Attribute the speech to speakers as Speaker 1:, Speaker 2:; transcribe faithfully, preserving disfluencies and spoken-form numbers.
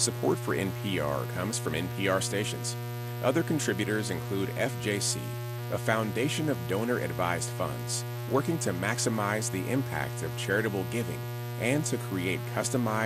Speaker 1: Support for N P R comes from N P R stations. Other contributors include F J C, a foundation of donor-advised funds working to maximize the impact of charitable giving and to create customized